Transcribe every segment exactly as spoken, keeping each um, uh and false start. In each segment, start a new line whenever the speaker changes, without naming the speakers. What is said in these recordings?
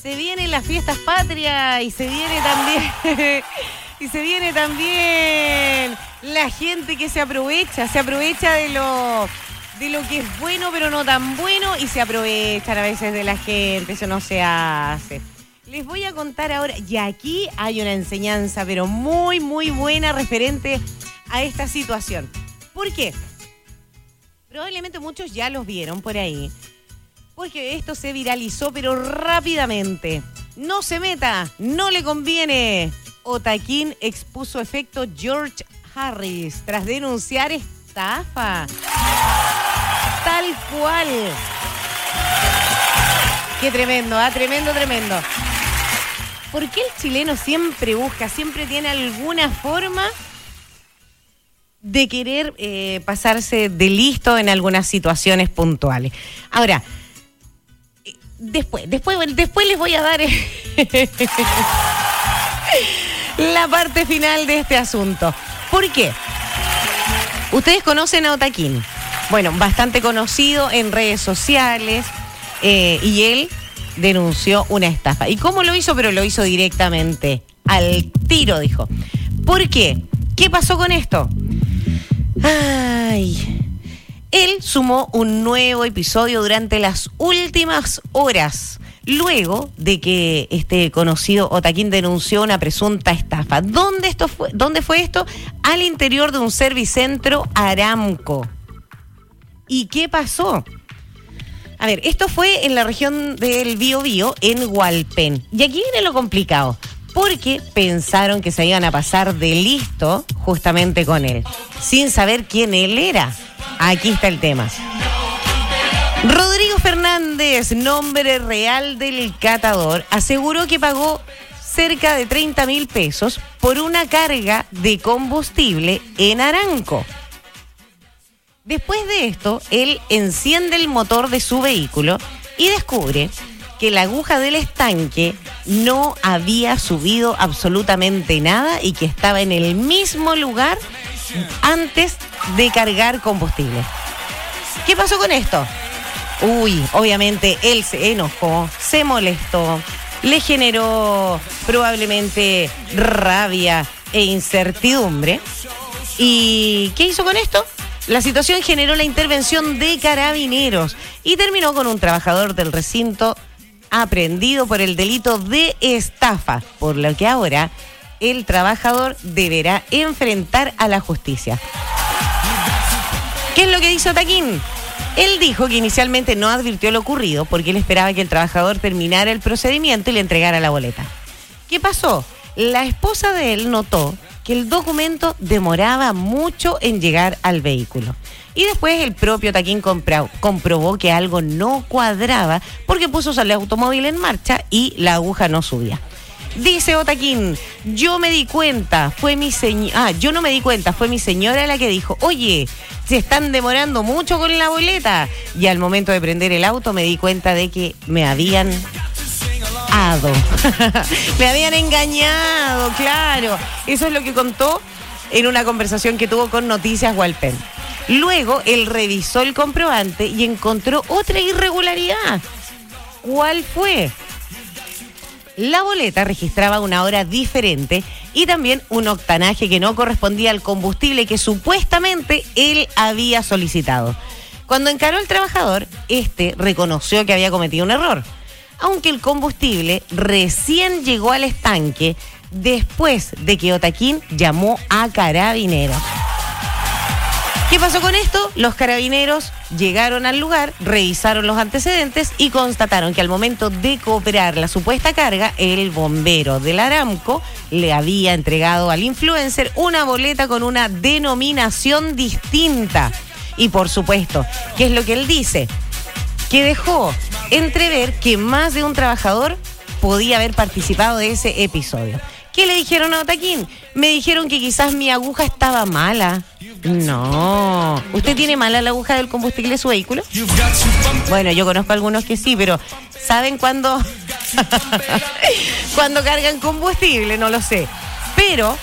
Se vienen las fiestas patrias y se viene también y se viene también la gente que se aprovecha, se aprovecha de lo de lo que es bueno pero no tan bueno y se aprovechan a veces de la gente, eso no se hace. Les voy a contar ahora, y aquí hay una enseñanza pero muy muy buena referente a esta situación. ¿Por qué? Probablemente muchos ya los vieron por ahí. Porque esto se viralizó, pero rápidamente. No se meta, no le conviene. Otaquín expuso efecto George Harris tras denunciar estafa. Tal cual. Qué tremendo, ¿ah? Tremendo, tremendo. ¿Por qué el chileno siempre busca, siempre tiene alguna forma de querer eh, pasarse de listo en algunas situaciones puntuales? Ahora, Después, después, después les voy a dar la parte final de este asunto. ¿Por qué? Ustedes conocen a Otaquín. Bueno, bastante conocido en redes sociales eh, y él denunció una estafa. ¿Y cómo lo hizo? Pero lo hizo directamente, al tiro, dijo. ¿Por qué? ¿Qué pasó con esto? Ay... Él sumó un nuevo episodio durante las últimas horas, luego de que este conocido Otaquín denunció una presunta estafa. ¿Dónde, esto fue, ¿Dónde fue esto? Al interior de un servicentro Aramco. ¿Y qué pasó? A ver, esto fue en la región del Biobío, en Hualpén. Y aquí viene lo complicado, porque pensaron que se iban a pasar de listo justamente con él, sin saber quién él era. Aquí está el tema. Rodrigo Fernández, nombre real del catador, aseguró que pagó cerca de treinta mil pesos por una carga de combustible en Aramco. Después de esto, él enciende el motor de su vehículo y descubre que la aguja del estanque no había subido absolutamente nada y que estaba en el mismo lugar antes de cargar combustible. ¿Qué pasó con esto? Uy, obviamente él se enojó, se molestó, le generó probablemente rabia e incertidumbre. ¿Y qué hizo con esto? La situación generó la intervención de carabineros y terminó con un trabajador del recinto aprehendido por el delito de estafa, por lo que ahora el trabajador deberá enfrentar a la justicia. ¿Qué es lo que dice Otaquín? Él dijo que inicialmente no advirtió lo ocurrido porque él esperaba que el trabajador terminara el procedimiento y le entregara la boleta. ¿Qué pasó? La esposa de él notó que el documento demoraba mucho en llegar al vehículo. Y después el propio Otaquín compra- comprobó que algo no cuadraba porque puso el automóvil en marcha y la aguja no subía. Dice Otaquín, yo me di cuenta, fue mi señora, ah, yo no me di cuenta, fue mi señora la que dijo, oye, se están demorando mucho con la boleta. Y al momento de prender el auto me di cuenta de que me habían ado. Me habían engañado, claro. Eso es lo que contó en una conversación que tuvo con Noticias Hualpén. Luego, él revisó el comprobante y encontró otra irregularidad. ¿Cuál fue? La boleta registraba una hora diferente y también un octanaje que no correspondía al combustible que supuestamente él había solicitado. Cuando encaró al trabajador, este reconoció que había cometido un error, aunque el combustible recién llegó al estanque después de que Otaquín llamó a carabineros. ¿Qué pasó con esto? Los carabineros llegaron al lugar, revisaron los antecedentes y constataron que al momento de cobrar la supuesta carga, el bombero del Aramco le había entregado al influencer una boleta con una denominación distinta. Y por supuesto, ¿qué es lo que él dice? Que dejó entrever que más de un trabajador podía haber participado de ese episodio. ¿Qué le dijeron a Otaquín? Me dijeron que quizás mi aguja estaba mala. No. ¿Usted tiene mala la aguja del combustible de su vehículo? Bueno, yo conozco algunos que sí, pero ¿saben cuándo? Cuando cargan combustible, no lo sé. Pero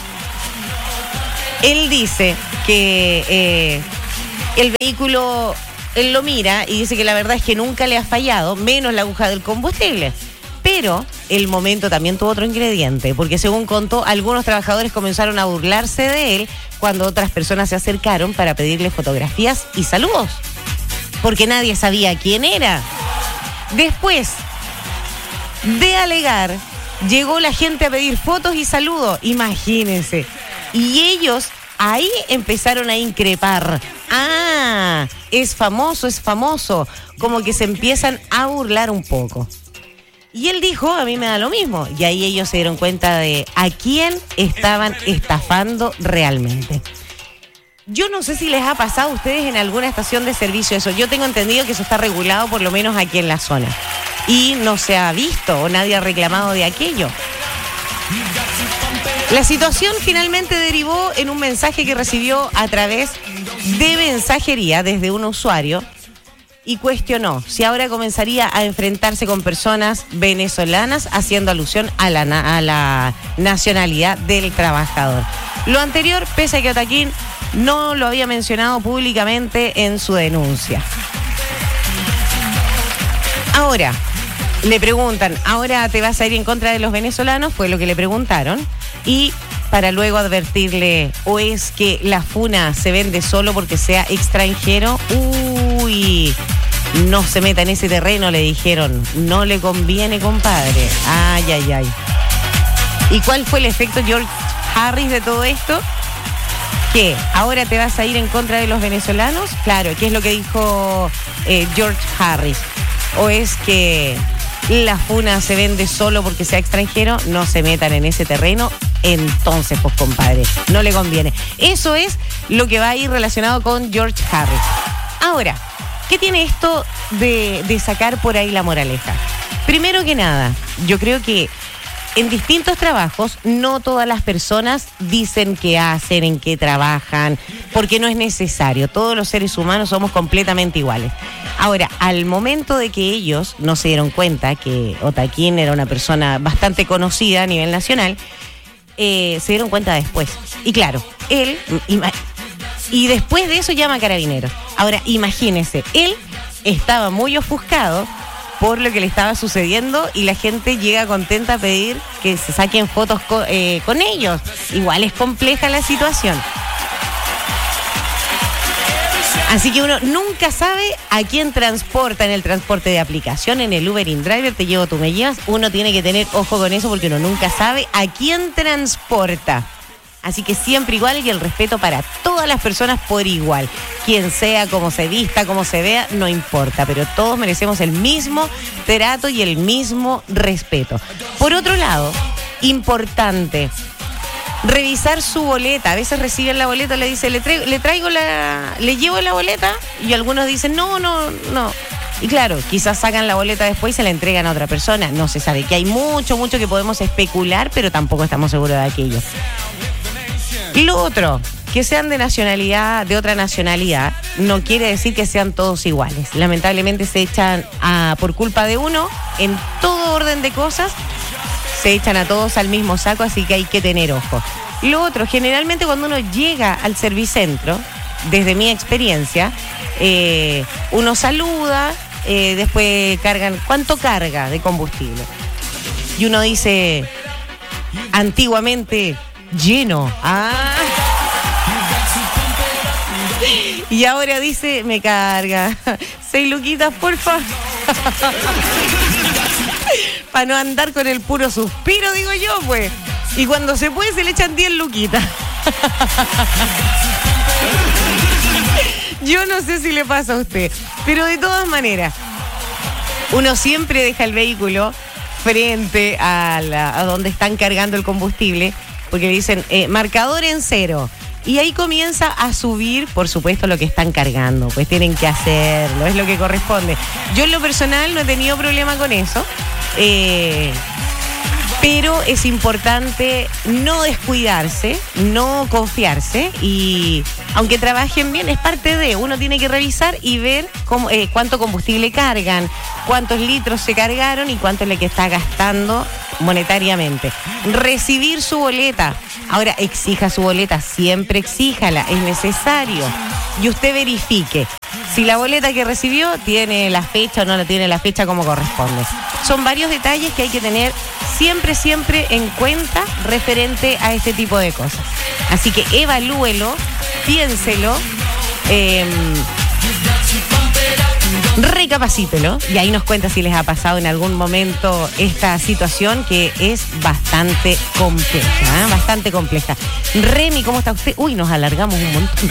él dice que eh, el vehículo, él lo mira y dice que la verdad es que nunca le ha fallado, menos la aguja del combustible. Pero el momento también tuvo otro ingrediente, porque según contó, algunos trabajadores comenzaron a burlarse de él cuando otras personas se acercaron para pedirle fotografías y saludos, porque nadie sabía quién era. Después de alegar, llegó la gente a pedir fotos y saludos, imagínense. Y ellos ahí empezaron a increpar. Ah, es famoso, es famoso. Como que se empiezan a burlar un poco. Y él dijo, a mí me da lo mismo. Y ahí ellos se dieron cuenta de a quién estaban estafando realmente. Yo no sé si les ha pasado a ustedes en alguna estación de servicio eso. Yo tengo entendido que eso está regulado por lo menos aquí en la zona. Y no se ha visto o nadie ha reclamado de aquello. La situación finalmente derivó en un mensaje que recibió a través de mensajería desde un usuario y cuestionó si ahora comenzaría a enfrentarse con personas venezolanas, haciendo alusión a la, a la nacionalidad del trabajador. Lo anterior, pese a que Otaquín no lo había mencionado públicamente en su denuncia. Ahora, le preguntan, ¿ahora te vas a ir en contra de los venezolanos? Fue lo que le preguntaron. Y para luego advertirle, ¿o es que la funa se vende solo porque sea extranjero? Uy, no se meta en ese terreno, le dijeron. No le conviene, compadre. Ay, ay, ay. ¿Y cuál fue el efecto George Harris de todo esto? ¿Qué? ¿Ahora te vas a ir en contra de los venezolanos? Claro, ¿qué es lo que dijo eh, George Harris? ¿O es que la funa se vende solo porque sea extranjero? No se metan en ese terreno. Entonces, pues, compadre, no le conviene. Eso es lo que va a ir relacionado con George Harris. Ahora, ¿qué tiene esto de, de sacar por ahí la moraleja? Primero que nada, yo creo que en distintos trabajos, no todas las personas dicen qué hacen, en qué trabajan, porque no es necesario. Todos los seres humanos somos completamente iguales. Ahora, al momento de que ellos no se dieron cuenta que Otaquín era una persona bastante conocida a nivel nacional, eh, se dieron cuenta después. Y claro, él, y después de eso llama a Carabineros. Ahora, imagínense, él estaba muy ofuscado por lo que le estaba sucediendo y la gente llega contenta a pedir que se saquen fotos co- eh, con ellos. Igual es compleja la situación. Así que uno nunca sabe a quién transporta en el transporte de aplicación, en el Uber InDriver, te llevo, tú me llevas. Uno tiene que tener ojo con eso porque uno nunca sabe a quién transporta. Así que siempre igual y el respeto para todas las personas por igual. Quien sea, como se vista, como se vea, no importa. Pero todos merecemos el mismo trato y el mismo respeto. Por otro lado, importante, revisar su boleta. A veces reciben la boleta, le dice, le traigo, le traigo la, le llevo la boleta, y algunos dicen, no, no, no. Y claro, quizás sacan la boleta después y se la entregan a otra persona. No se sabe, que hay mucho, mucho que podemos especular, pero tampoco estamos seguros de aquello. Lo otro, que sean de nacionalidad, de otra nacionalidad, no quiere decir que sean todos iguales. Lamentablemente se echan a, por culpa de uno, en todo orden de cosas, se echan a todos al mismo saco, así que hay que tener ojo. Lo otro, generalmente cuando uno llega al servicentro, desde mi experiencia, eh, uno saluda, eh, después cargan, ¿cuánto carga de combustible? Y uno dice, antiguamente, lleno. Ah. Y ahora dice, me carga. Seis luquitas, porfa. Para no andar con el puro suspiro, digo yo, pues. Y cuando se puede, se le echan diez luquitas. Yo no sé si le pasa a usted, pero de todas maneras, uno siempre deja el vehículo frente a, la, a donde están cargando el combustible, porque le dicen, eh, marcador en cero. Y ahí comienza a subir, por supuesto, lo que están cargando. Pues tienen que hacerlo, es lo que corresponde. Yo en lo personal no he tenido problema con eso. Eh, pero es importante no descuidarse, no confiarse. Y aunque trabajen bien, es parte de, uno tiene que revisar y ver cómo, eh, cuánto combustible cargan, cuántos litros se cargaron y cuánto es lo que está gastando monetariamente. Recibir su boleta. Ahora, exija su boleta, siempre exíjala, es necesario. Y usted verifique Si la boleta que recibió tiene la fecha o no la tiene la fecha como corresponde. Son varios detalles que hay que tener siempre, siempre en cuenta referente a este tipo de cosas. Así que evalúelo, piénselo, eh, recapacítelo y ahí nos cuenta si les ha pasado en algún momento esta situación que es bastante compleja, ¿eh? Bastante compleja. Remy, ¿cómo está usted? Uy, nos alargamos un montón.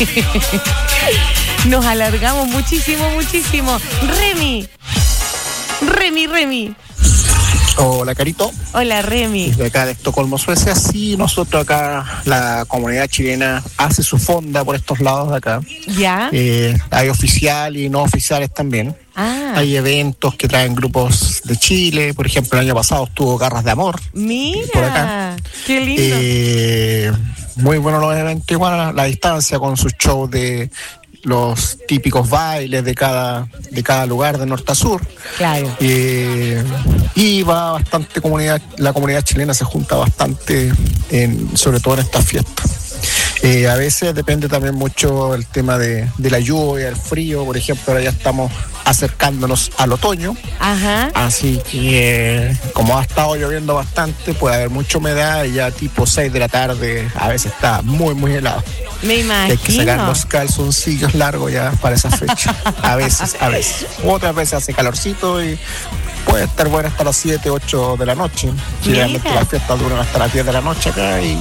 Nos alargamos muchísimo, muchísimo. Remy, Remy, Remy.
Hola, Carito.
Hola, Remy.
De acá de Estocolmo, Suecia. Sí, nosotros acá, la comunidad chilena hace su fonda por estos lados de acá.
¿Ya?
Eh, hay oficial y no oficiales también.
Ah.
Hay eventos que traen grupos de Chile. Por ejemplo, el año pasado estuvo Garras de Amor.
Mira,
por acá.
Qué lindo.
Eh, muy buenos los eventos, igual a la distancia con sus shows de los típicos bailes de cada de cada lugar de norte a sur.
Claro.
Eh, y va bastante comunidad, la comunidad chilena se junta bastante, en, sobre todo en estas fiestas. Eh, a veces depende también mucho el tema de, de la lluvia, el frío. Por ejemplo, ahora ya estamos acercándonos al otoño.
Ajá.
Así que eh, como ha estado lloviendo bastante, puede haber mucha humedad y ya tipo seis de la tarde a veces está muy, muy helado.
Me imagino.
Hay que sacar los calzoncillos largos ya para esa fecha. A veces, a veces. Otras veces hace calorcito y puede estar buena hasta las siete, ocho de la noche. Generalmente las fiestas duran hasta las diez de la noche acá y...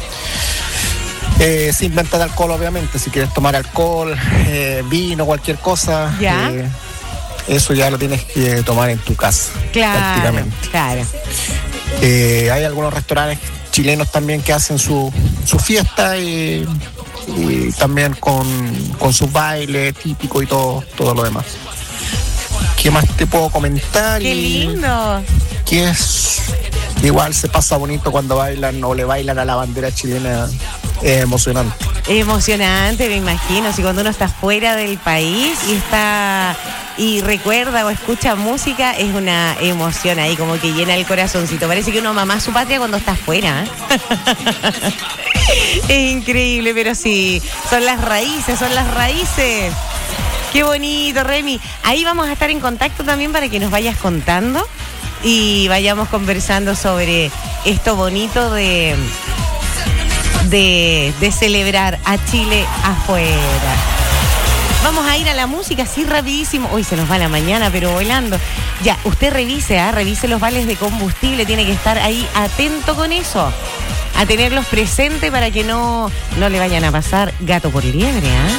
Eh, sin venta de alcohol, obviamente. Si quieres tomar alcohol, eh, vino, cualquier cosa,
¿Ya?
Eh, eso ya lo tienes que tomar en tu casa.
Claro,
prácticamente.
claro.
Eh, hay algunos restaurantes chilenos también que hacen su, su fiesta y, y también con, con sus bailes típicos y todo, todo lo demás. ¿Qué más te puedo comentar?
Qué lindo.
Que es igual se pasa bonito cuando bailan o le bailan a la bandera chilena. Es emocionante.
Emocionante, me imagino. Si cuando uno está fuera del país y está y recuerda o escucha música, es una emoción ahí como que llena el corazoncito. Parece que uno mamá su patria cuando está afuera. Es increíble, pero sí, son las raíces, son las raíces. Qué bonito, Remy. Ahí vamos a estar en contacto también para que nos vayas contando y vayamos conversando sobre esto bonito de... De, de celebrar a Chile afuera. Vamos a ir a la música así rapidísimo. Hoy se nos va la mañana, pero volando. Ya, usted revise, ¿eh? Revise los vales de combustible. Tiene que estar ahí atento con eso. A tenerlos presentes para que no, no le vayan a pasar gato por liebre, ¿eh?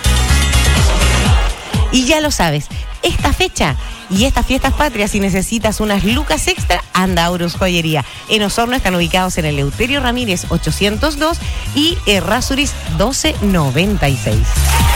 Y ya lo sabes, esta fecha y estas fiestas patrias, si necesitas unas lucas extra, anda a Aurus Joyería. En Osorno están ubicados en el Eleuterio Ramírez ochocientos dos y Errázuriz doce noventa y seis.